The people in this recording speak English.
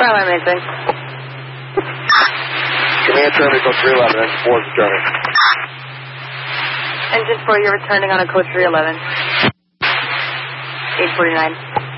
Airline anything. Command Germany, code 311, that's 4 Germany. Engine 4, you're returning on a code 311. 849.